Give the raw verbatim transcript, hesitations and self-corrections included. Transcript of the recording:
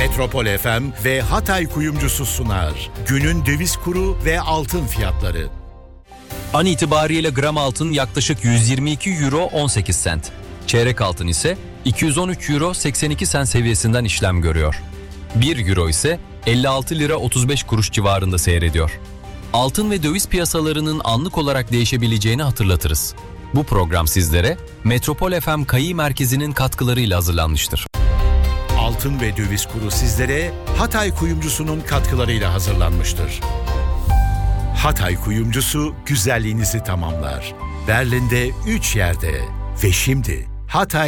Metropol F M ve Hatay Kuyumcusu sunar. Günün döviz kuru ve altın fiyatları. An itibariyle gram altın yaklaşık yüz yirmi iki euro on sekiz sent. Çeyrek altın ise iki yüz on üç euro seksen iki sent seviyesinden işlem görüyor. bir euro ise elli altı lira otuz beş kuruş civarında seyrediyor. Altın ve döviz piyasalarının anlık olarak değişebileceğini hatırlatırız. Bu program sizlere Metropol F M Kayi Merkezi'nin katkılarıyla hazırlanmıştır. Altın ve döviz kuru sizlere Hatay Kuyumcusu'nun katkılarıyla hazırlanmıştır. Hatay Kuyumcusu güzelliğinizi tamamlar. Berlin'de üç yerde ve şimdi Hatay